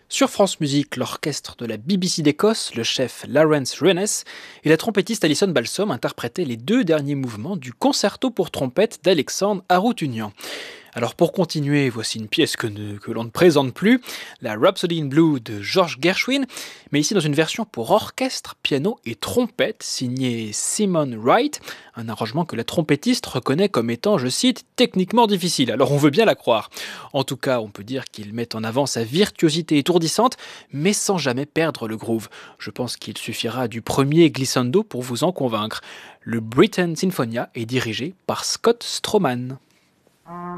Sur France Musique, l'orchestre de la BBC d'Écosse, le chef Lawrence Rennes et la trompettiste Alison Balsom interprétaient les deux derniers mouvements du concerto pour trompette d'Alexandre Aroutunian. Alors pour continuer, voici une pièce que l'on ne présente plus, la Rhapsody in Blue de George Gershwin, mais ici dans une version pour orchestre, piano et trompette signée Simon Wright, un arrangement que la trompettiste reconnaît comme étant, je cite, techniquement difficile. Alors on veut bien la croire. En tout cas, on peut dire qu'il met en avant sa virtuosité étourdissante, mais sans jamais perdre le groove. Je pense qu'il suffira du premier glissando pour vous en convaincre. Le Britten Sinfonia est dirigé par Scott Stroman.